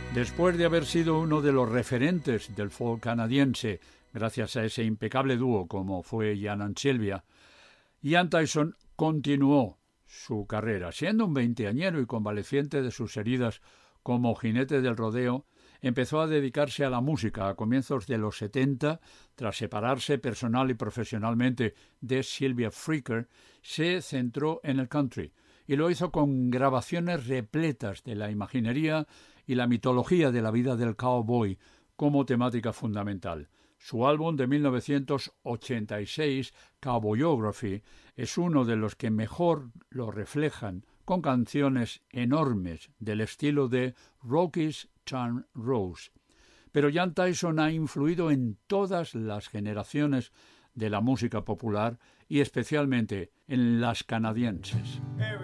Después de haber sido uno de los referentes del folk canadiense, gracias a ese impecable dúo como fue Ian and Sylvia, Ian Tyson continuó su carrera. Siendo un veinteañero y convaleciente de sus heridas como jinete del rodeo, empezó a dedicarse a la música a comienzos de los 70. Tras separarse personal y profesionalmente de Sylvia Freaker, se centró en el country y lo hizo con grabaciones repletas de la imaginería y la mitología de la vida del cowboy como temática fundamental. Su álbum de 1986, Cowboyography, es uno de los que mejor lo reflejan, con canciones enormes del estilo de Rocky's Turn Rose. Pero Ian Tyson ha influido en todas las generaciones de la música popular y especialmente en las canadienses.